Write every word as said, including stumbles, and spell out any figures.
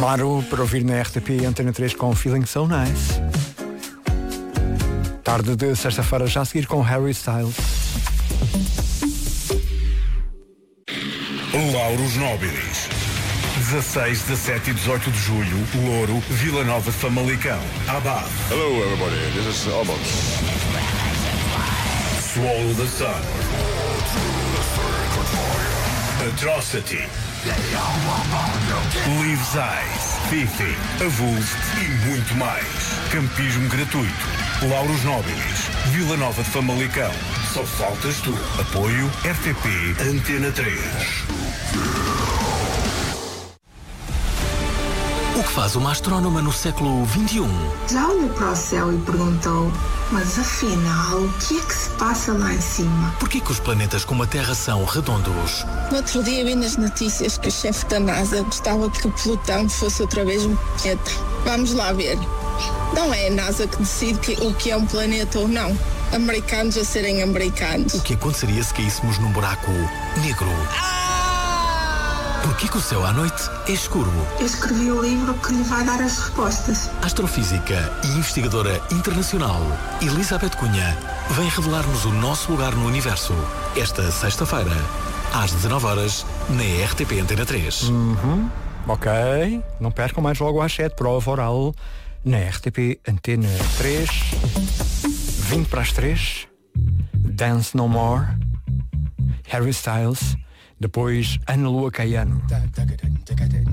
Claro, para ouvir na R T P Antena três com Feeling So Nice. Tarde de sexta-feira já a seguir com Harry Styles. Lauros Nóbilis. dezasseis, dezassete e dezoito de julho, Louro, Vila Nova de Famalicão. Abad. Hello everybody, this is Abad. Swallow the Sun. Atrocity. Leaves Eyes, Fifi, Avulso e muito mais. Campismo gratuito. Lauros Nóbilis, Vila Nova de Famalicão. Só faltas tu. Apoio R T P Antena três. O que faz uma astrónoma no século vinte e um? Já olhou para o céu e perguntou, mas afinal, o que é que se passa lá em cima? Porquê que os planetas como a Terra são redondos? No outro dia vi nas notícias que o chefe da NASA gostava que Plutão fosse outra vez um planeta. Vamos lá ver. Não é a NASA que decide que, o que é um planeta ou não. Americanos a serem americanos. O que aconteceria se caíssemos num buraco negro? Porquê que o céu à noite é escuro? Eu escrevi o livro que lhe vai dar as respostas. Astrofísica e investigadora internacional Elizabeth Cunha vem revelar-nos o nosso lugar no universo. Esta sexta-feira, às dezanove horas, na R T P Antena três. Uhum. Ok, não percam mais logo às sete, prova oral na R T P Antena três. vinte para as três. Dance No More. Harry Styles. Depois Ana Lua Caiano.